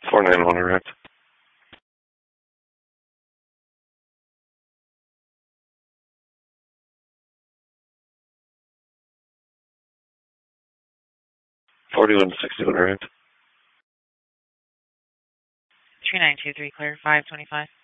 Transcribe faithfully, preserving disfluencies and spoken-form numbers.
four nine one direct. forty-one sixty-one direct. three nine two three clear, five twenty-five.